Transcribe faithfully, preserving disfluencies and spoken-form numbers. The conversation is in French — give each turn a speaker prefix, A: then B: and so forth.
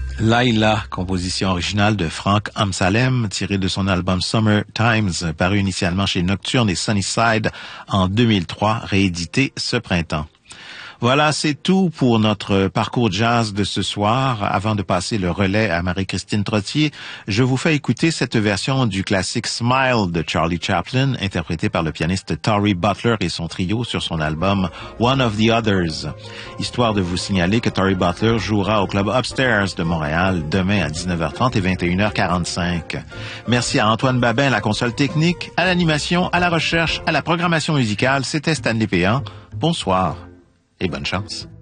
A: Laila, composition originale de Frank Amsalem, tirée de son album Summer Times, paru initialement chez Nocturne et Sunnyside en deux mille trois, réédité ce printemps. Voilà, c'est tout pour notre parcours jazz de ce soir. Avant de passer le relais à Marie-Christine Trottier, je vous fais écouter cette version du classique Smile de Charlie Chaplin, interprété par le pianiste Torrey Butler et son trio sur son album One of the Others. Histoire de vous signaler que Torrey Butler jouera au club Upstairs de Montréal demain à dix-neuf heures trente et vingt et une heures quarante-cinq. Merci à Antoine Babin à la console technique, à l'animation, à la recherche, à la programmation musicale. C'était Stanley Péan. Bonsoir. Et bonne chance.